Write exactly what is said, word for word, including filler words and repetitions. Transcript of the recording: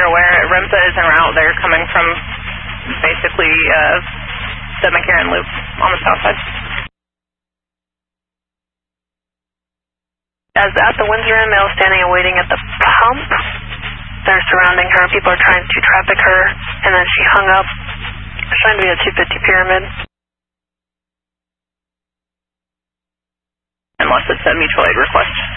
you're aware, REMSA is en route. They're coming from basically uh, the McCarran Loop on the south side. As at the Windsor Inn, male standing and waiting at the pump. They're surrounding her. People are trying to traffic her, and then she hung up. It's trying to be a two fifty Pyramid. Unless it's a mutual aid request.